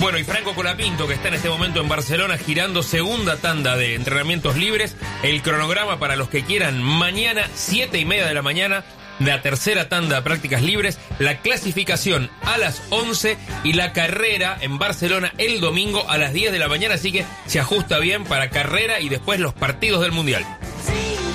Bueno, y Franco Colapinto, que está en este momento en Barcelona girando segunda tanda de entrenamientos libres. El cronograma para los que quieran: mañana 7:30 de la mañana, la tercera tanda de prácticas libres, la clasificación a las 11 y la carrera en Barcelona el domingo a las 10 de la mañana, así que se ajusta bien para carrera y después los partidos del Mundial.